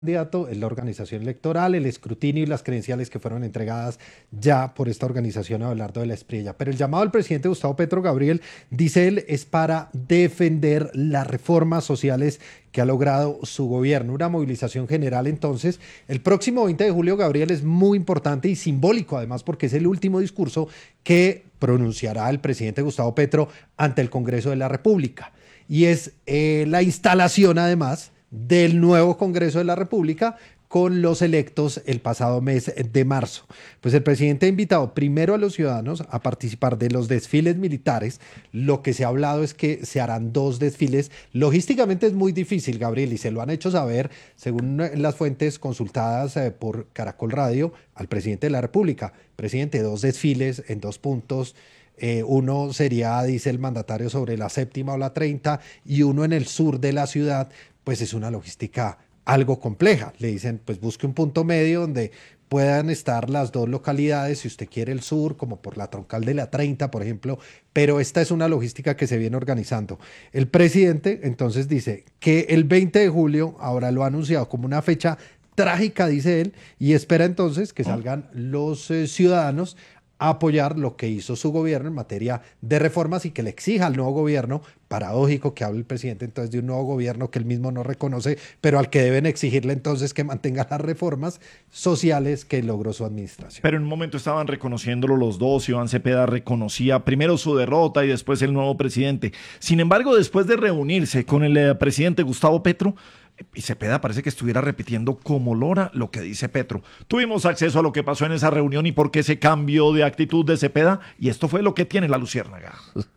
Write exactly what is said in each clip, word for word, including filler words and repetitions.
candidato es la organización electoral, el escrutinio y las credenciales que fueron entregadas ya por esta organización Abelardo de la Espriella. Pero el llamado del presidente Gustavo Petro, Gabriel, dice él, es para defender las reformas sociales que ha logrado su gobierno. Una movilización general, entonces, el próximo veinte de julio, Gabriel, es muy importante y simbólico, además, porque es el último discurso que pronunciará el presidente Gustavo Petro ante el Congreso de la República. Y es eh, la instalación, además, del nuevo Congreso de la República con los electos el pasado mes de marzo. Pues el presidente ha invitado primero a los ciudadanos a participar de los desfiles militares. Lo que se ha hablado es que se harán dos desfiles. Logísticamente es muy difícil, Gabriel, y se lo han hecho saber, según las fuentes consultadas eh, por Caracol Radio, al presidente de la República. Presidente, dos desfiles en dos puntos. Eh, uno sería, dice el mandatario, sobre la séptima o la treinta y uno en el sur de la ciudad. Pues es una logística algo compleja. Le dicen, pues busque un punto medio donde puedan estar las dos localidades, si usted quiere el sur, como por la troncal de la treinta, por ejemplo, pero esta es una logística que se viene organizando. El presidente entonces dice que el veinte de julio, ahora lo ha anunciado como una fecha trágica, dice él, y espera entonces que salgan los eh, ciudadanos a apoyar lo que hizo su gobierno en materia de reformas y que le exija al nuevo gobierno, paradójico que hable el presidente entonces de un nuevo gobierno que él mismo no reconoce, pero al que deben exigirle entonces que mantenga las reformas sociales que logró su administración. Pero en un momento estaban reconociéndolo los dos, Iván Cepeda reconocía primero su derrota y después el nuevo presidente. Sin embargo, después de reunirse con el eh, presidente Gustavo Petro, y Cepeda parece que estuviera repitiendo como lora lo que dice Petro. Tuvimos acceso a lo que pasó en esa reunión y por qué ese cambio de actitud de Cepeda, y esto fue lo que tiene la Luciérnaga.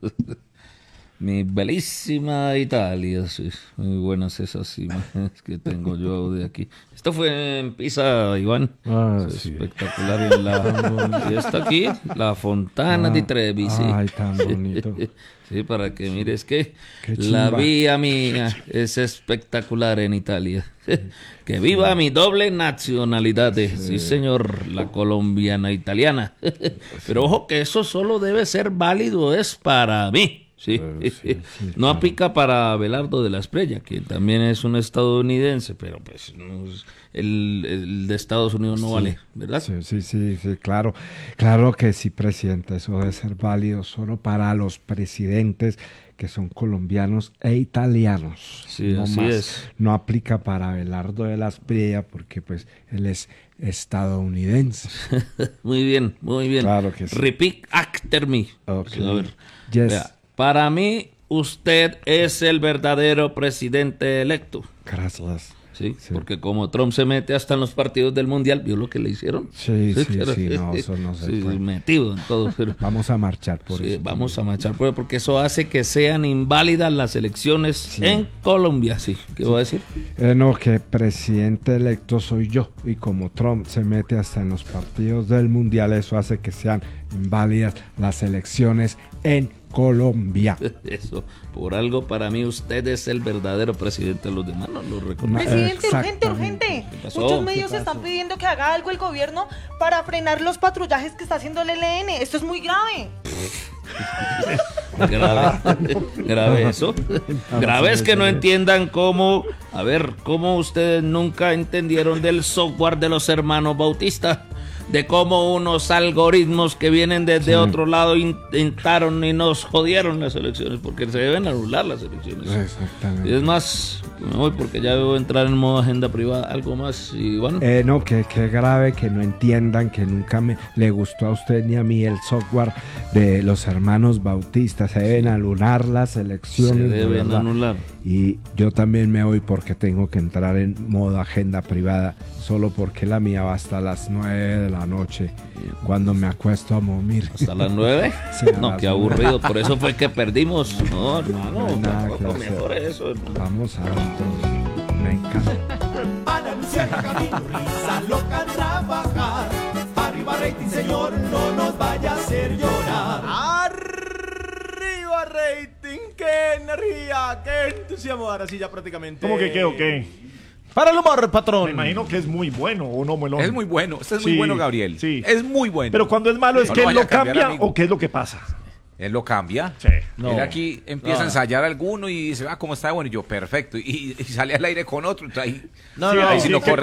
Mi bellísima Italia, sí, muy buenas esas imágenes que tengo yo de aquí. Esto fue en Pisa, Iván. Ah, es sí. espectacular. Y, la, y está aquí, la Fontana Ah, di Trevi, sí. ay, tan bonito. Sí, para que mires que Qué la chimba. vía mía es espectacular en Italia. Que viva mi doble nacionalidad, sí. sí señor, la colombiana italiana. Pero ojo que eso solo debe ser válido es para mí. Sí. Sí, sí, no claro. aplica para Abelardo de la Espriella, que también es un estadounidense, pero pues no es- el, el de Estados Unidos no Sí. vale, ¿verdad? Sí, sí, sí, sí, claro. Claro que sí, presidente. Eso debe ser válido solo para los presidentes que son colombianos e italianos. Sí, no así más. es. No aplica para Abelardo de la Espriella porque pues él es estadounidense. Muy bien, muy bien. Claro que sí. Repeat after me. Ok. A ver, Yes. vea, para mí, usted es el verdadero presidente electo. Gracias. ¿Sí? Sí. Porque como Trump se mete hasta en los partidos del mundial, ¿vio lo que le hicieron? Sí, sí, pero- sí, no, eso no se sí, puede. metido en todo. Pero, Vamos a marchar por sí, eso. vamos a marchar por porque eso hace que sean inválidas las elecciones Sí. en Colombia. Sí, ¿qué voy a decir? Eh, no, que presidente electo soy yo. Y como Trump se mete hasta en los partidos del mundial, eso hace que sean inválidas las elecciones en Colombia. Eso, por algo para mí usted es el verdadero presidente, los demás no lo reconocen. Presidente, urgente, Exactamente. urgente. ¿Qué pasó? Muchos ¿Qué medios están pidiendo que haga algo el gobierno para frenar los patrullajes que está haciendo el E L N. Esto es muy grave. Grave, grave eso. Grave es que no entiendan cómo, a ver, cómo ustedes nunca entendieron del software de los hermanos Bautista, de cómo unos algoritmos que vienen desde Sí. otro lado intentaron y nos jodieron las elecciones, porque se deben anular las elecciones. Exactamente. Y es más, me voy porque ya debo entrar en modo agenda privada. Algo más, Iván. Eh, no, que, que grave que no entiendan que nunca me le gustó a usted ni a mí el software de los hermanos Bautista. Se deben anular las Se elecciones. de deben verdad. anular. Y yo también me voy porque tengo que entrar en modo agenda privada, solo porque la mía va hasta las nueve de la noche, cuando me acuesto a dormir. ¿Hasta las nueve? Sí, a No, las qué nueve. aburrido. Por eso fue que perdimos. No, hermano. No hay nada que tampoco hacer. mejor eso, hermano. Vamos a ver entonces. Me encanta. Ana Luciana Camino, risa loca a trabajar. Arriba rating, señor, no nos vaya a hacer llorar. Arriba rating, qué energía, qué entusiasmo. Ahora sí ya prácticamente. ¿Cómo que qué o qué? Para el humor, patrón. Me imagino que es muy bueno, ¿o no, Melón? Es muy bueno, este es Sí, muy bueno, Gabriel. sí. Es muy bueno. Pero cuando es malo, ¿es No que lo él vaya lo a cambiar, cambia amigo. o qué es lo que pasa? Él lo cambia. Sí. No. Él aquí empieza No. a ensayar alguno y dice, ah, ¿cómo está? Bueno, y yo, perfecto. Y, y sale al aire con otro. Entonces ahí, No, sí, no, ahí sí, sí no que corre